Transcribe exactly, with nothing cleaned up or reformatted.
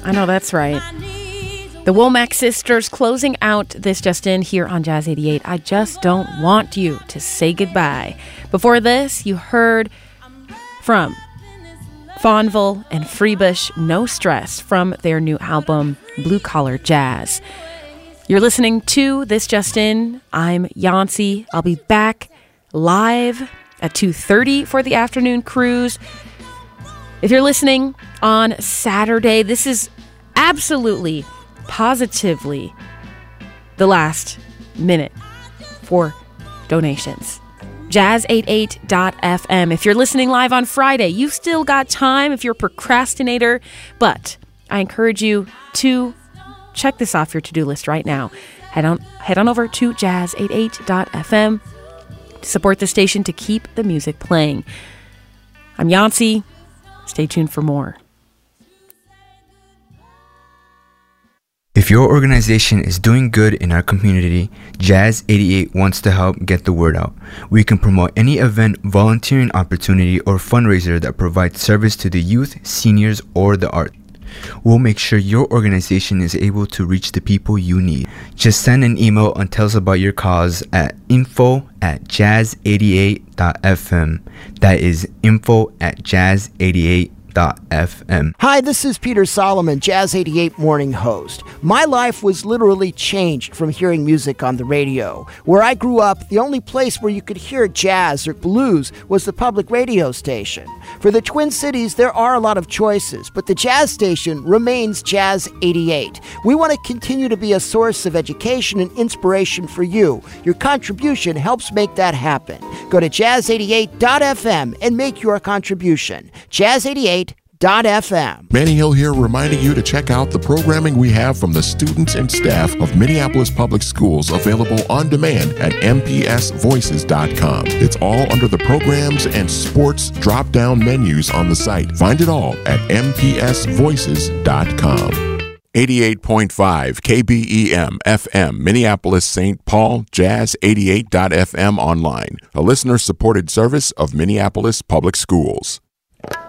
I know that's right. The Womack Sisters closing out this Just In here on Jazz eighty-eight. I just don't want you to say goodbye. Before this, you heard from Fonville and Freebush, No Stress, from their new album, Blue Collar Jazz. You're listening to This Just In. I'm Yancy. I'll be back live at two thirty for the afternoon cruise. If you're listening on Saturday, this is absolutely, positively the last minute for donations. jazz eighty-eight dot f m. If you're listening live on Friday, you've still got time if you're a procrastinator, but I encourage you to check this off your to-do list right now. Head on, head on over to jazz eighty-eight dot f m to support the station to keep the music playing. I'm Yancy. Stay tuned for more. If your organization is doing good in our community, Jazz eighty-eight wants to help get the word out. We can promote any event, volunteering opportunity, or fundraiser that provides service to the youth, seniors, or the arts. We'll make sure your organization is able to reach the people you need. Just send an email and tell us about your cause at info at jazz eighty-eight dot f m. That is info at jazz eighty-eight dot f m. Hi, this is Peter Solomon, Jazz eighty-eight morning host. My life was literally changed from hearing music on the radio. Where I grew up, the only place where you could hear jazz or blues was the public radio station. For the Twin Cities, there are a lot of choices, but the jazz station remains Jazz eighty-eight. We want to continue to be a source of education and inspiration for you. Your contribution helps make that happen. Go to jazz eighty-eight dot f m and make your contribution. Jazz eighty-eight dot f m. Manny Hill here, reminding you to check out the programming we have from the students and staff of Minneapolis Public Schools, available on demand at m p s voices dot com. It's all under the programs and sports drop-down menus on the site. Find it all at m p s voices dot com. eighty-eight point five K B E M F M, Minneapolis, Saint Paul, Jazz eighty-eight dot f m online, a listener-supported service of Minneapolis Public Schools.